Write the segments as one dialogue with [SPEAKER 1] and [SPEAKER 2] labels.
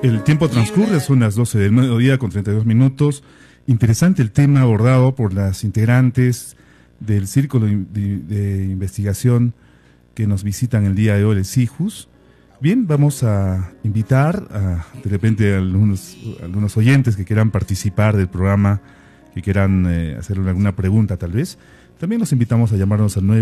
[SPEAKER 1] El tiempo transcurre, son las 12 del mediodía con 32 minutos. Interesante el tema abordado por las integrantes del Círculo de Investigación que nos visitan el día de hoy, el CIJUS. Bien, vamos a invitar de repente a algunos oyentes que quieran participar del programa, que quieran hacer alguna pregunta tal vez. También los invitamos a llamarnos al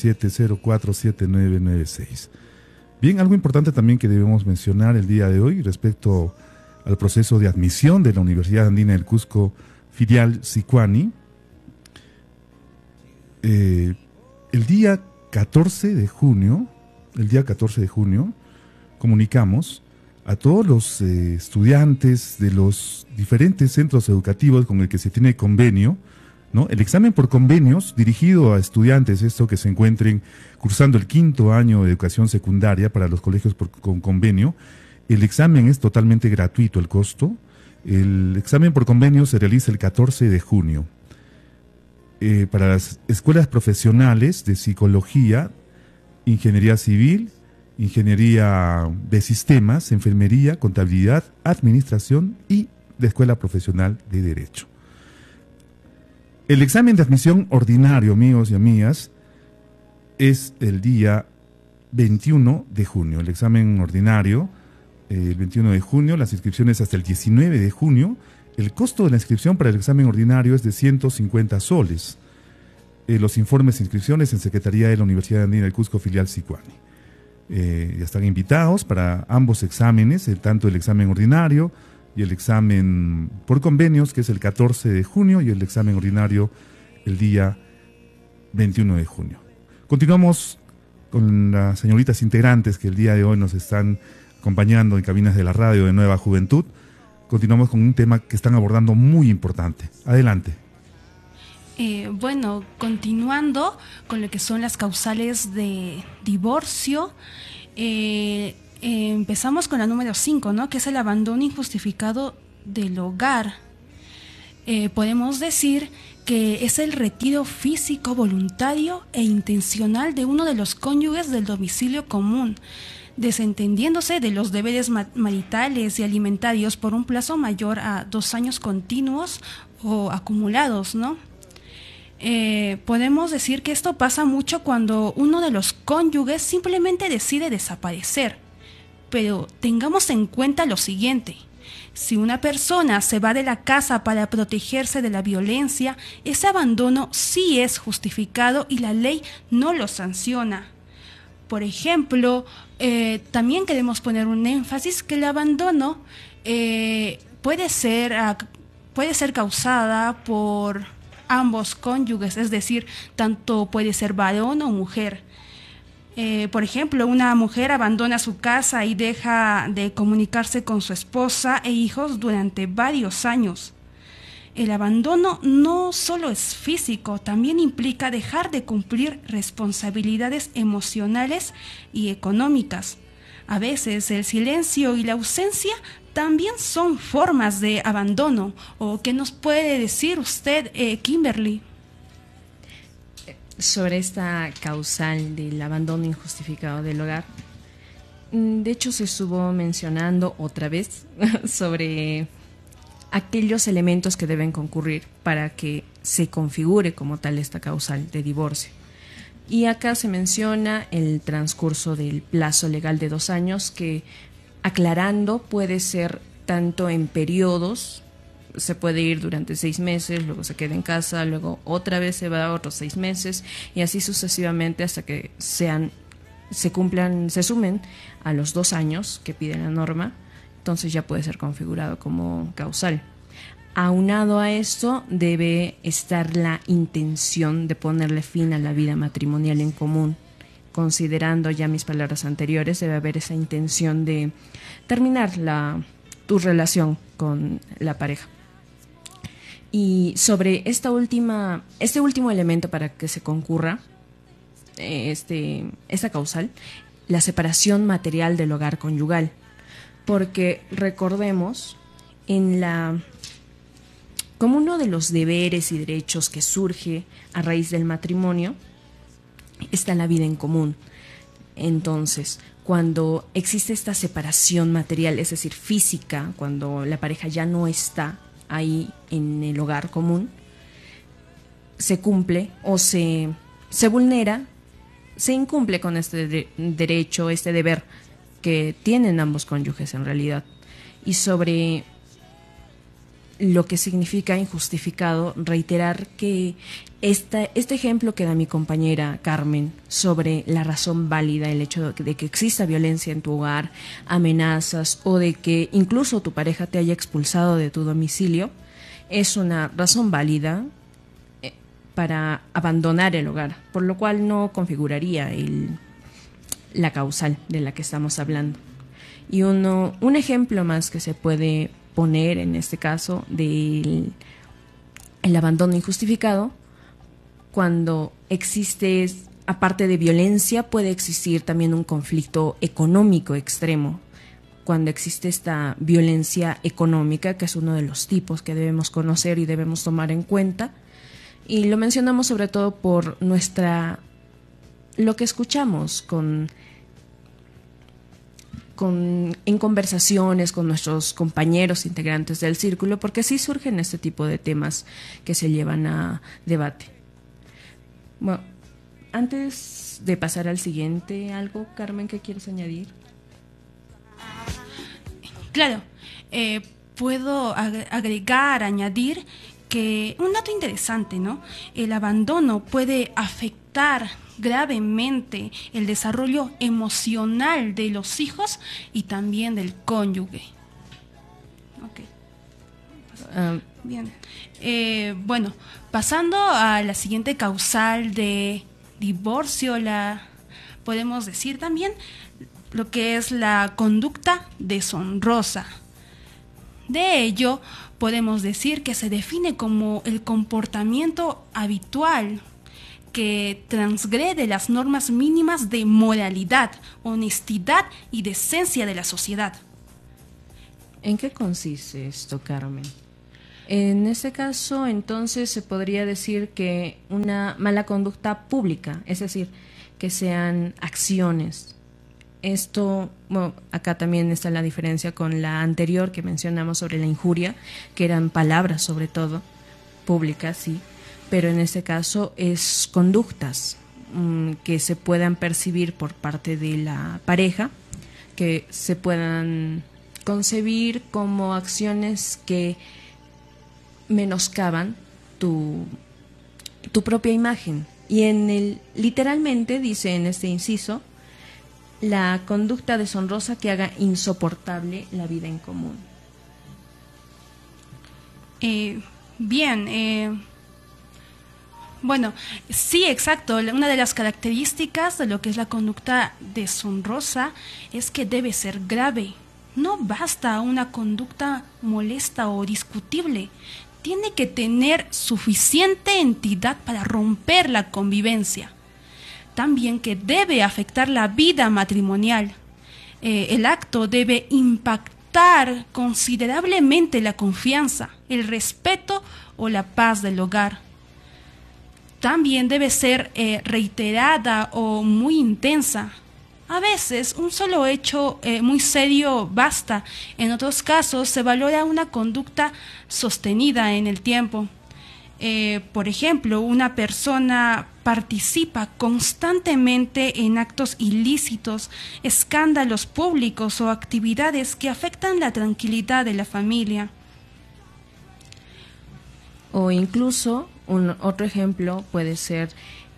[SPEAKER 1] 997-047996. Bien, algo importante también que debemos mencionar el día de hoy respecto al proceso de admisión de la Universidad Andina del Cusco, filial Sicuani. El día 14 de junio, comunicamos a todos los estudiantes de los diferentes centros educativos con el que se tiene convenio, ¿no? El examen por convenios dirigido a estudiantes, esto que se encuentren cursando el 5º año de educación secundaria para los colegios con convenio. El examen es totalmente gratuito, el costo. El examen por convenio se realiza el 14 de junio. Para las escuelas profesionales de psicología, ingeniería civil, ingeniería de sistemas, enfermería, contabilidad, administración y la escuela profesional de derecho. El examen de admisión ordinario, amigos y amigas, es el día 21 de junio. El examen ordinario, el 21 de junio, las inscripciones hasta el 19 de junio. El costo de la inscripción para el examen ordinario es de 150 soles. Los informes de inscripciones en Secretaría de la Universidad Andina del Cusco, filial Sicuani. Ya están invitados para ambos exámenes, tanto el examen ordinario y el examen por convenios, que es el 14 de junio, y el examen ordinario el día 21 de junio. Continuamos con las señoritas integrantes que el día de hoy nos están acompañando en cabinas de la radio de Nueva Juventud. Continuamos con un tema que están abordando muy importante. Adelante.
[SPEAKER 2] Bueno, continuando con lo que son las causales de divorcio, empezamos con la número 5, ¿no? Que es el abandono injustificado del hogar. Podemos decir que es el retiro físico, voluntario e intencional de uno de los cónyuges del domicilio común, desentendiéndose de los deberes maritales y alimentarios por un plazo mayor a 2 años continuos o acumulados, ¿no? Podemos decir que esto pasa mucho cuando uno de los cónyuges simplemente decide desaparecer. Pero tengamos en cuenta lo siguiente: si una persona se va de la casa para protegerse de la violencia, ese abandono sí es justificado y la ley no lo sanciona. Por ejemplo, también queremos poner un énfasis que el abandono puede ser causada por ambos cónyuges, es decir, tanto puede ser varón o mujer. Por ejemplo, una mujer abandona su casa y deja de comunicarse con su esposa e hijos durante varios años. El abandono no solo es físico, también implica dejar de cumplir responsabilidades emocionales y económicas. A veces el silencio y la ausencia también son formas de abandono. ¿O qué nos puede decir usted, Kimberly?
[SPEAKER 3] Sobre esta causal del abandono injustificado del hogar, de hecho se estuvo mencionando otra vez sobre aquellos elementos que deben concurrir para que se configure como tal esta causal de divorcio. Y acá se menciona el transcurso del plazo legal de 2 años, que, aclarando, puede ser tanto en periodos. Se puede ir durante 6 meses, luego se queda en casa, luego otra vez se va a otros 6 meses y así sucesivamente hasta que se sumen a los 2 años que pide la norma. Entonces ya puede ser configurado como causal. Aunado a esto debe estar la intención de ponerle fin a la vida matrimonial en común. Considerando ya mis palabras anteriores, debe haber esa intención de terminar tu relación con la pareja. Y sobre este último elemento para que se concurra esta causal, la separación material del hogar conyugal. Porque recordemos, como uno de los deberes y derechos que surge a raíz del matrimonio está la vida en común. Entonces, cuando existe esta separación material, es decir, física, cuando la pareja ya no está ahí en el hogar común, se cumple o se vulnera, se incumple con este derecho, este deber que tienen ambos cónyuges en realidad. Y sobre lo que significa injustificado, reiterar que este ejemplo que da mi compañera Carmen sobre la razón válida, el hecho de que exista violencia en tu hogar, amenazas o de que incluso tu pareja te haya expulsado de tu domicilio, es una razón válida para abandonar el hogar, por lo cual no configuraría la causal de la que estamos hablando. Y un ejemplo más que se puede poner en este caso del el abandono injustificado, cuando existe, aparte de violencia, puede existir también un conflicto económico extremo. Cuando existe esta violencia económica, que es uno de los tipos que debemos conocer y debemos tomar en cuenta, y lo mencionamos sobre todo por lo que escuchamos en conversaciones con nuestros compañeros integrantes del círculo, porque sí surgen este tipo de temas que se llevan a debate. Bueno, antes de pasar al siguiente, ¿algo, Carmen, que quieres añadir?
[SPEAKER 2] Claro, puedo añadir que un dato interesante, ¿no? El abandono puede afectar gravemente el desarrollo emocional de los hijos y también del cónyuge. Okay. Bien. Bueno, pasando a la siguiente causal de divorcio, podemos decir también lo que es la conducta deshonrosa. De ello, podemos decir que se define como el comportamiento habitual que transgrede las normas mínimas de moralidad, honestidad y decencia de la sociedad.
[SPEAKER 3] ¿En qué consiste esto, Carmen? En este caso, entonces, se podría decir que una mala conducta pública, es decir, que sean acciones. Esto, bueno, acá también está la diferencia con la anterior que mencionamos sobre la injuria, que eran palabras sobre todo, públicas, sí, pero en este caso es conductas que se puedan percibir por parte de la pareja, que se puedan concebir como acciones que menoscaban tu propia imagen. Y literalmente dice en este inciso, la conducta deshonrosa que haga insoportable la vida en común.
[SPEAKER 2] Bueno, sí, exacto. Una de las características de lo que es la conducta deshonrosa es que debe ser grave. No basta una conducta molesta o discutible. Tiene que tener suficiente entidad para romper la convivencia. También que debe afectar la vida matrimonial. El acto debe impactar considerablemente la confianza, el respeto o la paz del hogar. También debe ser reiterada o muy intensa. A veces un solo hecho muy serio basta. En otros casos se valora una conducta sostenida en el tiempo. Por ejemplo, una persona participa constantemente en actos ilícitos, escándalos públicos o actividades que afectan la tranquilidad de la familia.
[SPEAKER 3] O incluso, otro ejemplo puede ser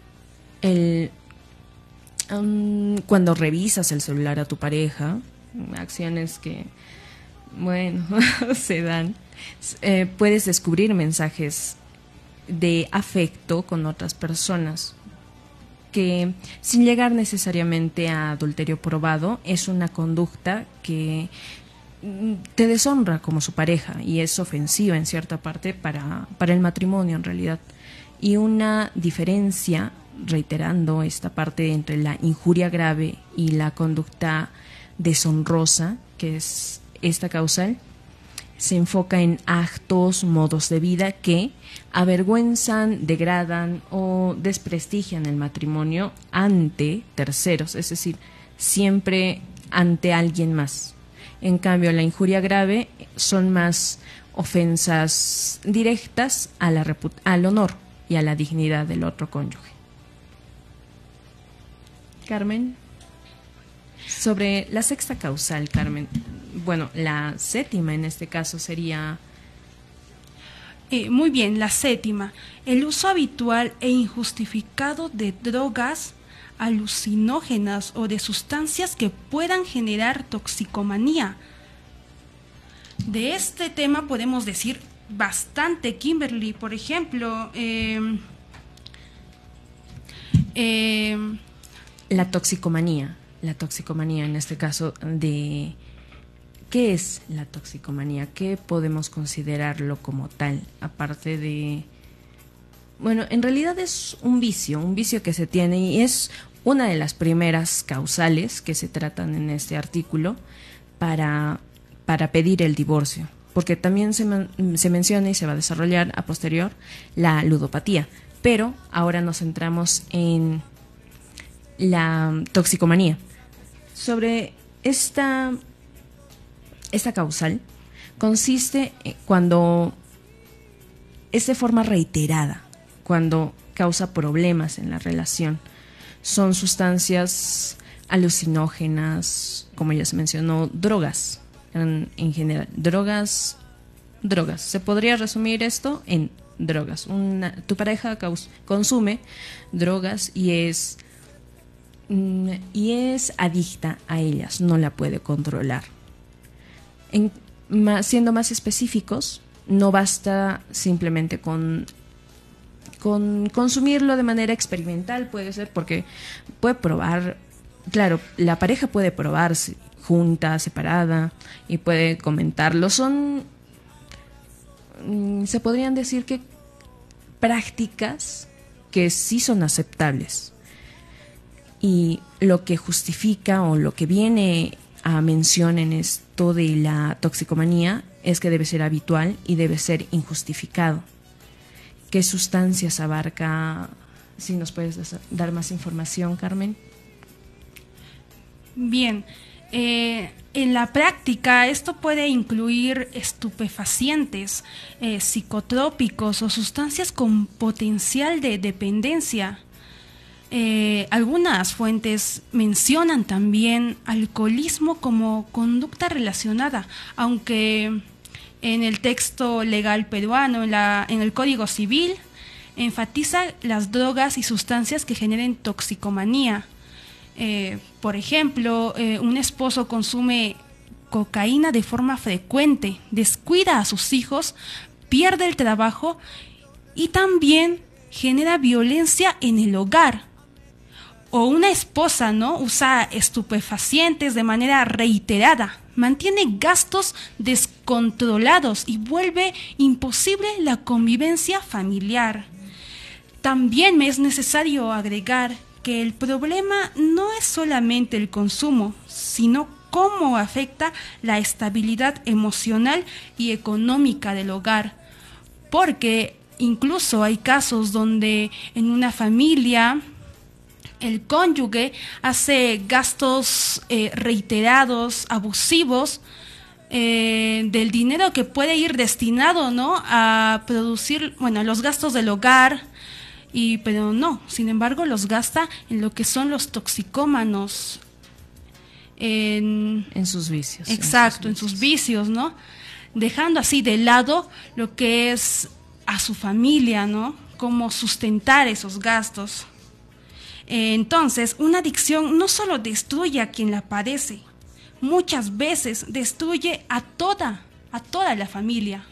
[SPEAKER 3] cuando revisas el celular a tu pareja, acciones que, bueno, se dan. Puedes descubrir mensajes de afecto con otras personas que, sin llegar necesariamente a adulterio probado, es una conducta que te deshonra como su pareja y es ofensiva en cierta parte para el matrimonio en realidad. Y una diferencia, reiterando esta parte entre la injuria grave y la conducta deshonrosa, que es esta causal, se enfoca en actos, modos de vida que avergüenzan, degradan o desprestigian el matrimonio ante terceros, es decir, siempre ante alguien más. En cambio, la injuria grave son más ofensas directas a al honor y a la dignidad del otro cónyuge. Carmen, sobre la sexta causal, Carmen, bueno, la séptima en este caso sería...
[SPEAKER 2] Muy bien, la séptima, el uso habitual e injustificado de drogas alucinógenas o de sustancias que puedan generar toxicomanía. De este tema podemos decir bastante, Kimberly. Por ejemplo,
[SPEAKER 3] la toxicomanía en este caso de... ¿Qué es la toxicomanía? ¿Qué podemos considerarlo como tal? Aparte de... Bueno, en realidad es un vicio que se tiene y es una de las primeras causales que se tratan en este artículo para pedir el divorcio, porque también se menciona y se va a desarrollar a posterior la ludopatía, pero ahora nos centramos en la toxicomanía. Sobre esta causal consiste cuando es de forma reiterada, cuando causa problemas en la relación. Son sustancias alucinógenas, como ya se mencionó, drogas en general. Drogas. Se podría resumir esto en drogas. Tu pareja consume drogas y es adicta a ellas, no la puede controlar. Siendo más específicos, no basta simplemente con consumirlo de manera experimental, puede ser, porque puede probar, claro, la pareja puede probarse junta, separada, y puede comentarlo. Se podrían decir que prácticas que sí son aceptables. Y lo que justifica o lo que viene a mención en esto de la toxicomanía es que debe ser habitual y debe ser injustificado. ¿Qué sustancias abarca? Si nos puedes dar más información, Carmen.
[SPEAKER 2] Bien, en la práctica esto puede incluir estupefacientes, psicotrópicos o sustancias con potencial de dependencia. Algunas fuentes mencionan también alcoholismo como conducta relacionada, aunque en el texto legal peruano, en el Código Civil, enfatiza las drogas y sustancias que generen toxicomanía. Por ejemplo, un esposo consume cocaína de forma frecuente, descuida a sus hijos, pierde el trabajo y también genera violencia en el hogar. O una esposa, ¿no?, usa estupefacientes de manera reiterada, mantiene gastos descontrolados y vuelve imposible la convivencia familiar. También me es necesario agregar que el problema no es solamente el consumo, sino cómo afecta la estabilidad emocional y económica del hogar. Porque incluso hay casos donde en una familia el cónyuge hace gastos reiterados, abusivos, del dinero que puede ir destinado, ¿no?, a producir, bueno, los gastos del hogar, pero no, sin embargo, los gasta en lo que son los toxicómanos.
[SPEAKER 3] En sus vicios.
[SPEAKER 2] Exacto, en sus vicios, ¿no? Dejando así de lado lo que es a su familia, ¿no? Cómo sustentar esos gastos. Entonces, una adicción no solo destruye a quien la padece, muchas veces destruye a toda la familia.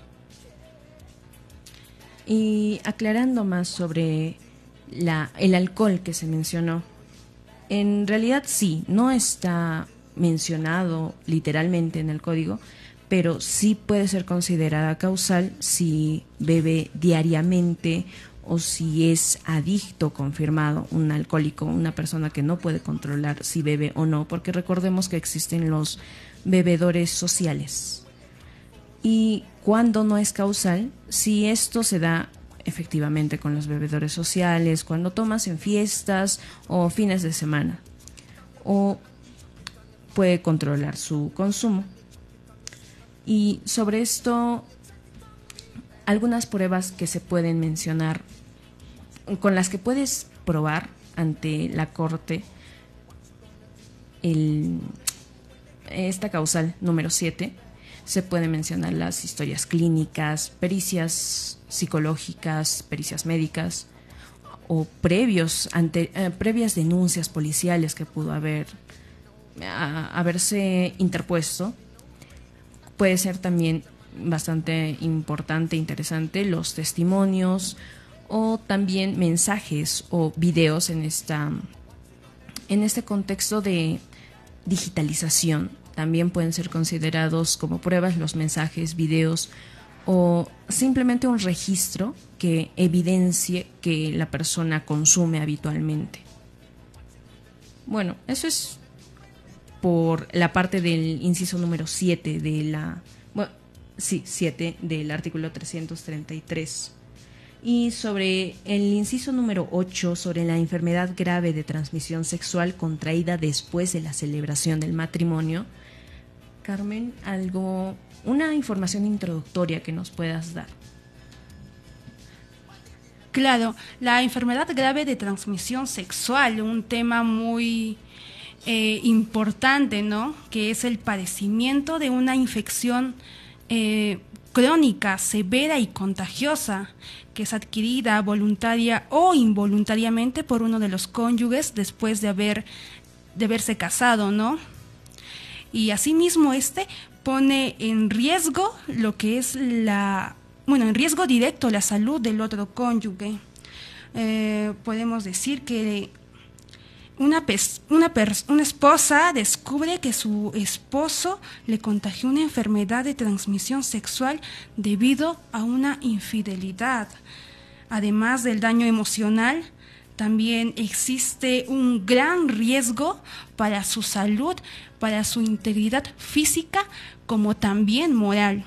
[SPEAKER 3] Y aclarando más sobre el alcohol que se mencionó, en realidad sí, no está mencionado literalmente en el código, pero sí puede ser considerada causal si bebe diariamente o si es adicto confirmado, un alcohólico, una persona que no puede controlar si bebe o no, porque recordemos que existen los bebedores sociales. Y cuando no es causal, si esto se da efectivamente con los bebedores sociales, cuando tomas en fiestas o fines de semana, o puede controlar su consumo. Y sobre esto, algunas pruebas que se pueden mencionar, con las que puedes probar ante la corte esta causal número 7, se pueden mencionar las historias clínicas, pericias psicológicas, pericias médicas o previas denuncias policiales que pudo haberse interpuesto. Puede ser también bastante importante e interesante los testimonios o también mensajes o videos en este contexto de digitalización. También pueden ser considerados como pruebas los mensajes, videos o simplemente un registro que evidencie que la persona consume habitualmente. Bueno, eso es por la parte del inciso número 7 7 del artículo 333. Y sobre el inciso número 8, sobre la enfermedad grave de transmisión sexual contraída después de la celebración del matrimonio, Carmen, una información introductoria que nos puedas dar.
[SPEAKER 2] Claro, la enfermedad grave de transmisión sexual, un tema muy importante, ¿no? Que es el padecimiento de una infección crónica, severa y contagiosa, que es adquirida voluntaria o involuntariamente por uno de los cónyuges después de haberse casado, ¿no? Y asimismo pone en riesgo lo que es en riesgo directo la salud del otro cónyuge. Podemos decir que una esposa descubre que su esposo le contagió una enfermedad de transmisión sexual debido a una infidelidad. Además del daño emocional, también existe un gran riesgo para su salud, para su integridad física, como también moral.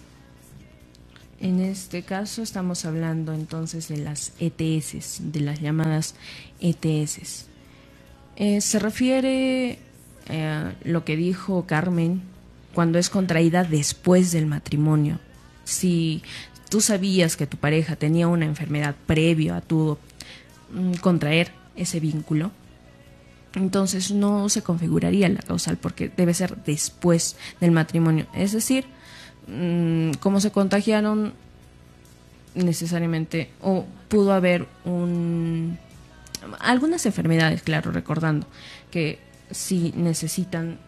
[SPEAKER 3] En este caso estamos hablando entonces de las ETS, de las llamadas ETS. Se refiere a lo que dijo Carmen, cuando es contraída después del matrimonio. Si tú sabías que tu pareja tenía una enfermedad previo a tu contraer ese vínculo, entonces no se configuraría la causal porque debe ser después del matrimonio. Es decir, como se contagiaron necesariamente, o pudo haber algunas enfermedades, claro, recordando que sí necesitan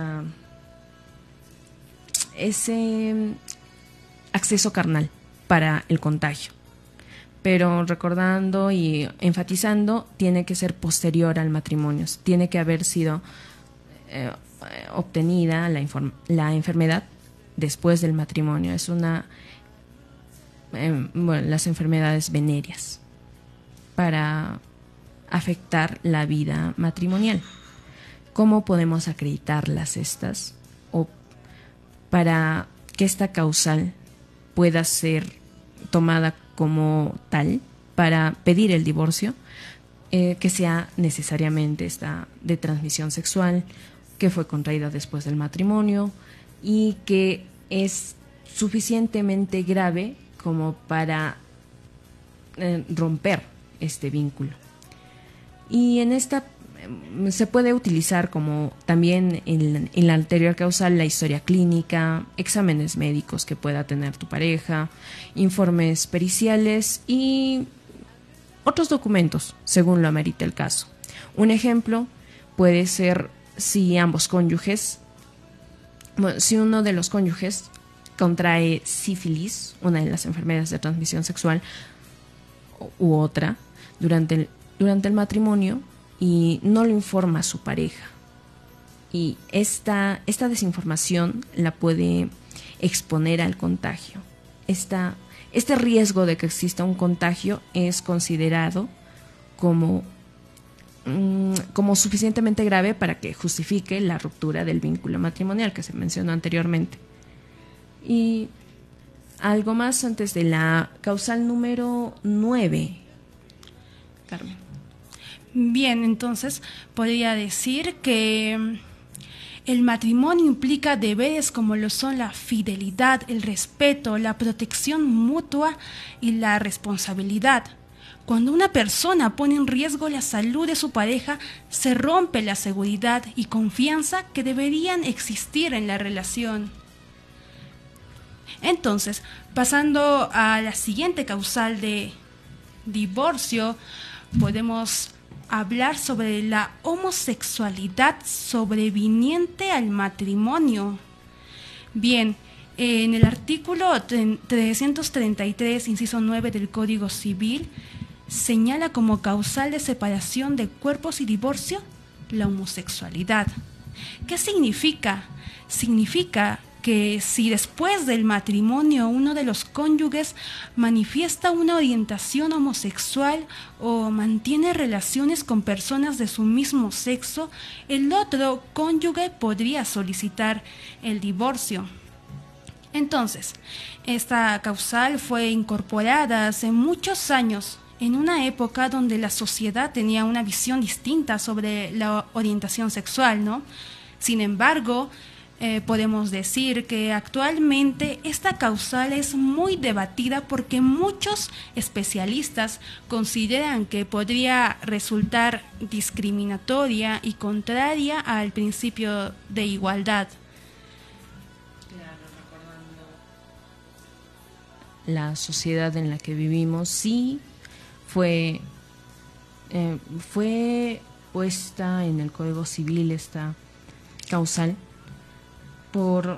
[SPEAKER 3] ese acceso carnal para el contagio. Pero recordando y enfatizando, tiene que ser posterior al matrimonio, tiene que haber sido obtenida la enfermedad después del matrimonio. Es las enfermedades venéreas para afectar la vida matrimonial. ¿Cómo podemos acreditarlas estas? O para que esta causal pueda ser tomada como tal para pedir el divorcio, que sea necesariamente esta de transmisión sexual, que fue contraída después del matrimonio y que es suficientemente grave como para romper este vínculo. Y en esta se puede utilizar como también en la anterior causal la historia clínica, exámenes médicos que pueda tener tu pareja, informes periciales y otros documentos según lo amerite el caso. Un ejemplo puede ser si uno de los cónyuges contrae sífilis, una de las enfermedades de transmisión sexual, u otra, durante el matrimonio, y no lo informa a su pareja. Y esta desinformación la puede exponer al contagio. Este riesgo de que exista un contagio es considerado como suficientemente grave para que justifique la ruptura del vínculo matrimonial que se mencionó anteriormente. Y algo más antes de la causal número 9, Carmen.
[SPEAKER 2] Bien, entonces podría decir que El matrimonio implica deberes como lo son la fidelidad, el respeto, la protección mutua y la responsabilidad. Cuando una persona pone en riesgo la salud de su pareja, se rompe la seguridad y confianza que deberían existir en la relación. Entonces, pasando a la siguiente causal de divorcio, podemos hablar sobre la homosexualidad sobreviniente al matrimonio. Bien, en el artículo 333, inciso 9 del Código Civil, señala como causal de separación de cuerpos y divorcio la homosexualidad. ¿Qué significa? Significa que si después del matrimonio uno de los cónyuges manifiesta una orientación homosexual o mantiene relaciones con personas de su mismo sexo, el otro cónyuge podría solicitar el divorcio. Entonces, esta causal fue incorporada hace muchos años, en una época donde la sociedad tenía una visión distinta sobre la orientación sexual, ¿no? Sin embargo, podemos decir que actualmente esta causal es muy debatida porque muchos especialistas consideran que podría resultar discriminatoria y contraria al principio de igualdad.
[SPEAKER 3] Claro, recordando la sociedad en la que vivimos, sí fue puesta en el Código Civil esta causal por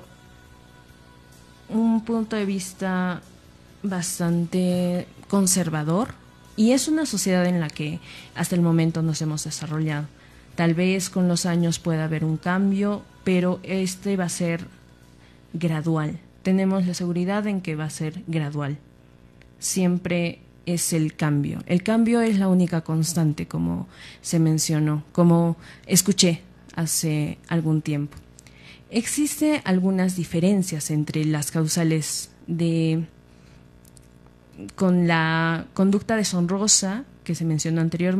[SPEAKER 3] un punto de vista bastante conservador, y es una sociedad en la que hasta el momento nos hemos desarrollado. Tal vez con los años pueda haber un cambio, pero este va a ser gradual. Tenemos la seguridad en que va a ser gradual. Siempre es el cambio. El cambio es la única constante, como se mencionó, como escuché hace algún tiempo. Existen algunas diferencias entre las causales con la conducta deshonrosa que se mencionó anteriormente